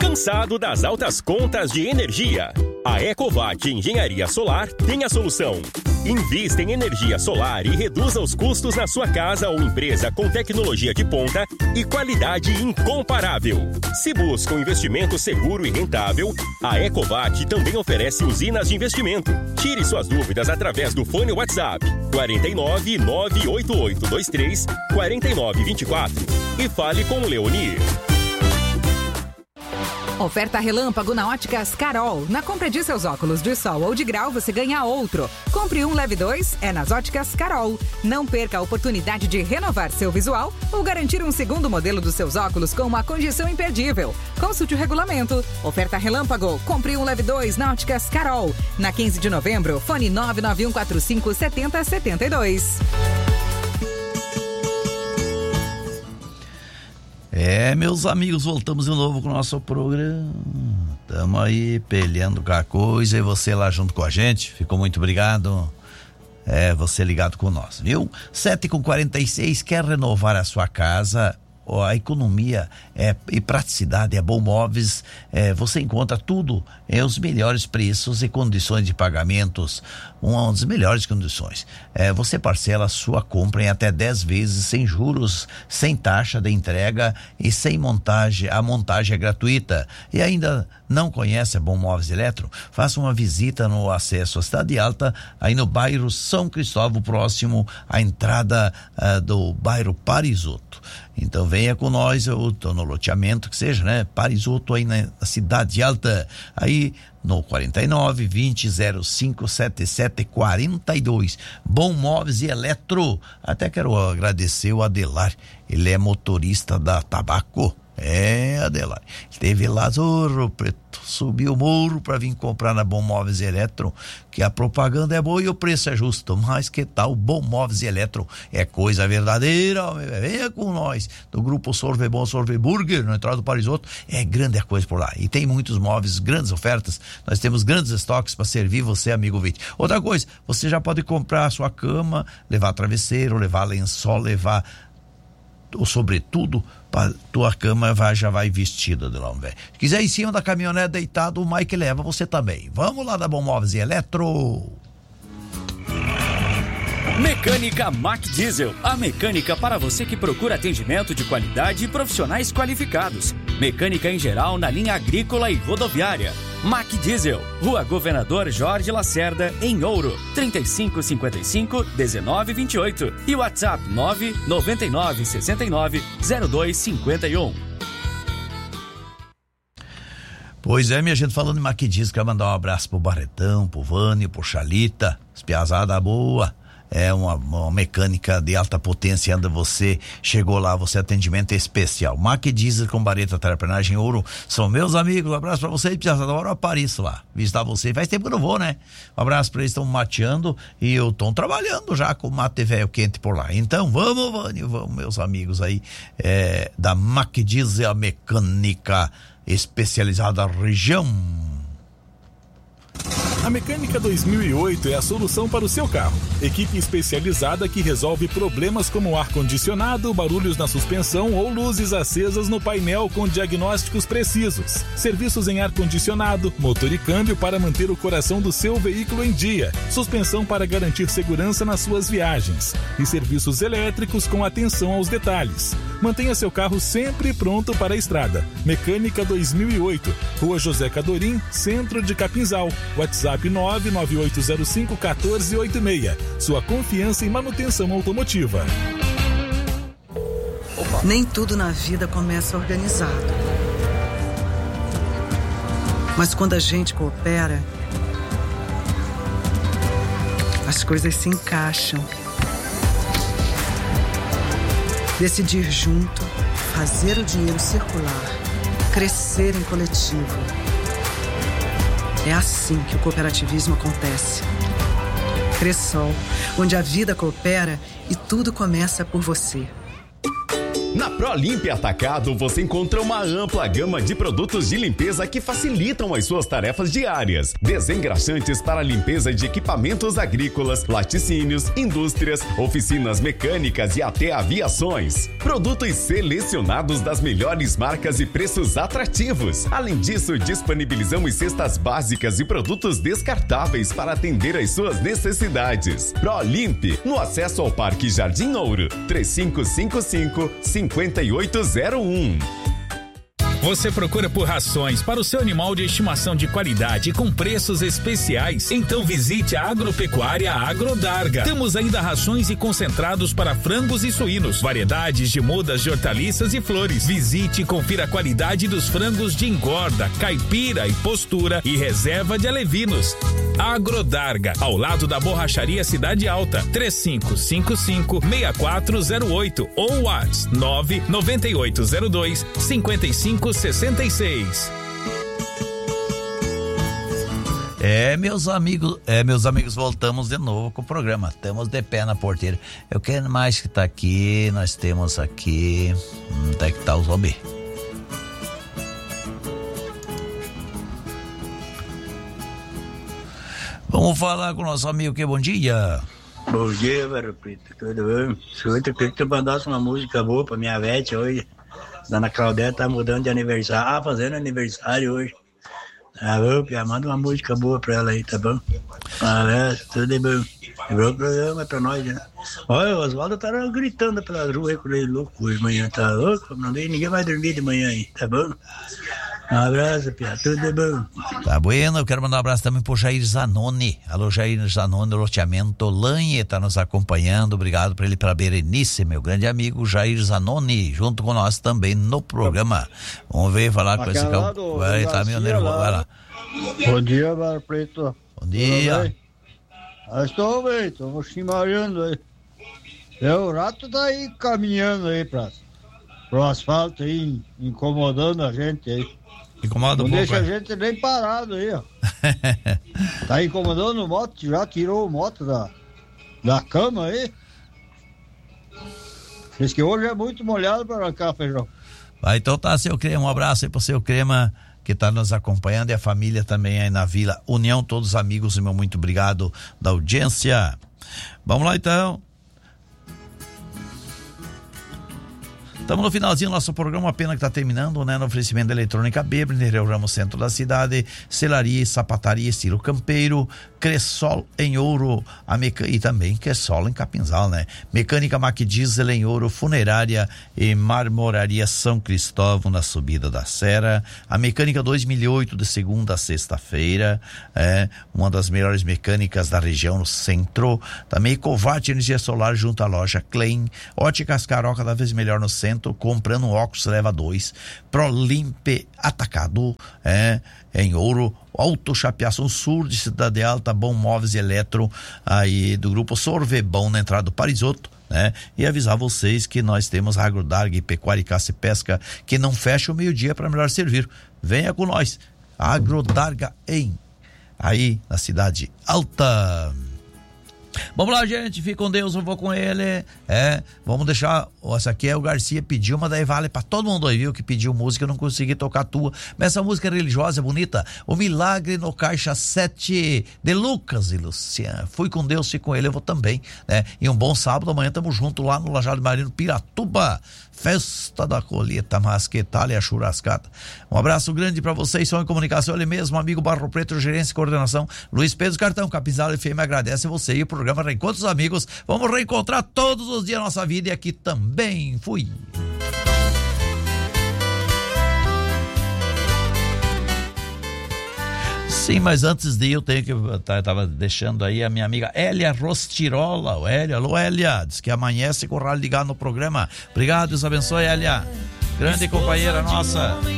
Cansado das altas contas de energia? A Ecovat Engenharia Solar tem a solução. Invista em energia solar e reduza os custos na sua casa ou empresa com tecnologia de ponta e qualidade incomparável. Se busca um investimento seguro e rentável, a Ecovat também oferece usinas de investimento. Tire suas dúvidas através do fone WhatsApp 49 98823 4924 e fale com o Leonir. Oferta relâmpago na Óticas Carol. Na compra de seus óculos de sol ou de grau, você ganha outro. Compre um, leve dois, é nas Óticas Carol. Não perca a oportunidade de renovar seu visual ou garantir um segundo modelo dos seus óculos com uma condição imperdível. Consulte o regulamento. Oferta relâmpago. Compre um, leve dois na Óticas Carol. Na 15 de novembro, fone 99145 7072. Meus amigos, voltamos de novo com o nosso programa. Estamos aí peleando com a coisa e você lá junto com a gente. Ficou muito obrigado. Você ligado com nós, viu? 7h46, quer renovar a sua casa? A economia e praticidade é Bom Móveis. Você encontra tudo os melhores preços e condições de pagamentos, uma das melhores condições. Você parcela a sua compra em até 10 vezes sem juros, sem taxa de entrega e sem montagem. A montagem é gratuita. E ainda não conhece a Bom Móveis Eletro? Faça uma visita no acesso à Cidade Alta, aí no bairro São Cristóvão, próximo à entrada do bairro Parisoto. Então venha com nós, eu tô no loteamento que seja, né? Parisoto aí na Cidade Alta, aí no 49 20 05 77 42. Bom Móveis e Eletro. Até quero agradecer o Adelar, ele é motorista da Tabaco. Adelar, esteve lá, Zorro Preto, subiu o morro para vir comprar na Bom Móveis e Eletro, que a propaganda é boa e o preço é justo, mas que tal Bom Móveis e Eletro? É coisa verdadeira. Venha com nós, do grupo Sorve Bom, Sorve Burger, na entrada do Parisoto. É grande a coisa por lá, e tem muitos móveis, grandes ofertas, nós temos grandes estoques para servir você, amigo ouvinte. Outra coisa, você já pode comprar a sua cama, levar travesseiro, levar lençol, levar ou sobretudo, tua cama já vai vestida de lá, velho. Se quiser ir em cima da caminhonete deitado, o Mike leva você também. Vamos lá da Bom Móveis e Eletro. Mecânica Mac Diesel, a mecânica para você que procura atendimento de qualidade e profissionais qualificados. Mecânica em geral na linha agrícola e rodoviária. Mac Diesel, Rua Governador Jorge Lacerda, em Ouro, 3555-1928 e WhatsApp 999690251. Pois é, minha gente, falando em Mac Diesel, quero mandar um abraço pro Barretão, pro Vânio, pro Chalita, espiazada boa. É uma mecânica de alta potência, anda você, chegou lá, você atendimento especial. Mac Diesel com Bareta Terraplenagem Ouro, são meus amigos, um abraço pra vocês, da hora eu apareço lá, visitar você, faz tempo que eu não vou, né? Um abraço pra eles, estão mateando e eu tô trabalhando já com mate velho quente por lá. Então vamos, Vânio, vamos, meus amigos aí, da Mac Diesel, a mecânica especializada da região. A Mecânica 2008 é a solução para o seu carro. Equipe especializada que resolve problemas como ar-condicionado, barulhos na suspensão ou luzes acesas no painel com diagnósticos precisos. Serviços em ar-condicionado, motor e câmbio para manter o coração do seu veículo em dia. Suspensão para garantir segurança nas suas viagens. E serviços elétricos com atenção aos detalhes. Mantenha seu carro sempre pronto para a estrada. Mecânica 2008, Rua José Cadorim, Centro de Capinzal. WhatsApp 99805-1486. Sua confiança em manutenção automotiva. Nem tudo na vida começa organizado. Mas quando a gente coopera, as coisas se encaixam. Decidir junto, fazer o dinheiro circular, crescer em coletivo. É assim que o cooperativismo acontece. Cressol, onde a vida coopera e tudo começa por você. Na ProLimpe Atacado você encontra uma ampla gama de produtos de limpeza que facilitam as suas tarefas diárias. Desengraxantes para limpeza de equipamentos agrícolas, laticínios, indústrias, oficinas mecânicas e até aviações. Produtos selecionados das melhores marcas e preços atrativos. Além disso, disponibilizamos cestas básicas e produtos descartáveis para atender às suas necessidades. ProLimpe, no acesso ao Parque Jardim Ouro, 3555-5801. Você procura por rações para o seu animal de estimação de qualidade com preços especiais? Então visite a Agropecuária Agrodarga. Temos ainda rações e concentrados para frangos e suínos, variedades de mudas de hortaliças e flores. Visite e confira a qualidade dos frangos de engorda, caipira e postura e reserva de alevinos. Agrodarga, ao lado da Borracharia Cidade Alta, 3555-6408 ou WhatsApp 99802-5566. Meus amigos, voltamos de novo com o programa. Estamos de pé na porteira. Eu quero mais que tá aqui. Nós temos aqui. Onde é que tá o Zombi? Vamos falar com o nosso amigo que bom dia. Bom dia, Barro Preto. Tudo bem? Escuta, eu queria que tu mandasse uma música boa pra minha Vete hoje. Dona Claudete tá mudando de aniversário. Fazendo aniversário hoje. Tá bom, Pia? Manda uma música boa pra ela aí, tá bom? Tudo bom. O programa é pra nós, né? Olha, o Oswaldo tá gritando pela rua aí com ele louco hoje de manhã. Tá louco? Ninguém vai dormir de manhã aí, tá bom? Um abraço, Pia. Tudo bom. Tá bueno, eu quero mandar um abraço também pro Jair Zanoni. Alô, Jair Zanoni, loteamento Lanhe, tá nos acompanhando. Obrigado pra ele, pra Berenice, meu grande amigo Jair Zanoni, junto com nós também no programa. Vamos ver, falar com esse cara. Vai, tá meio nervoso, vai lá. Bom dia, Barro Preto. Bom dia. Estou bem, estamos chimarrando aí. O rato tá aí caminhando aí pro asfalto aí, incomodando a gente aí. Incomoda não um deixa pouco, a gente nem parado aí, ó. Tá incomodando o moto, já tirou o moto da cama aí. Diz que hoje é muito molhado para arrancar feijão. Vai, então tá, seu Crema, um abraço aí pro seu Crema que tá nos acompanhando e a família também aí na Vila União, todos os amigos, meu muito obrigado da audiência. Vamos lá então. Estamos no finalzinho do nosso programa, uma pena que está terminando, né? No oferecimento da Eletrônica Beber, Ramos Centro da cidade, selaria e sapataria estilo campeiro, Cressol em Ouro, e também Cressol em Capinzal, né? Mecânica Mac Diesel em Ouro, funerária e marmoraria São Cristóvão na subida da Serra, a Mecânica 2008 de segunda a sexta-feira, uma das melhores mecânicas da região no centro, também Covate Energia Solar junto à loja Klein, Óticas Carol cada vez melhor no centro, comprando um óculos leva 2, ProLimpe Atacado, em Ouro, Auto Chapeação Sul de Cidade Alta, Bom Móveis e Eletro, aí do grupo Sorvebão na entrada do Parisoto, né? E avisar vocês que nós temos a Agrodarga e Pecuária e Caça e Pesca, que não fecha o meio-dia para melhor servir. Venha com nós, Agrodarga aí na Cidade Alta. Vamos lá, gente, fica com Deus, eu vou com ele. Vamos deixar, essa aqui é o Garcia pediu, mas daí vale pra todo mundo aí, viu, que pediu música, eu não consegui tocar a tua, mas essa música é religiosa, é bonita, O Milagre no Caixa 7 de Lucas e Luciano. Fui com Deus, fico com ele, eu vou também, né? E um bom sábado, amanhã tamo junto lá no Lajado Marino Piratuba, festa da colheita, masquetalha e a churrascata. Um abraço grande pra vocês, são em comunicação, ele mesmo, amigo Barro Preto, gerência e coordenação, Luiz Pedro Cartão, Capinzal FM, agradece você e o programa Reencontros Amigos. Vamos reencontrar todos os dias da nossa vida e aqui também. Fui. Sim, mas antes de ir, eu tenho que... Tava deixando aí a minha amiga Hélia Rostirola. Alô, Hélia. Diz que amanhece com o rádio ligado no programa. Obrigado, Deus abençoe, Hélia. Grande companheira nossa.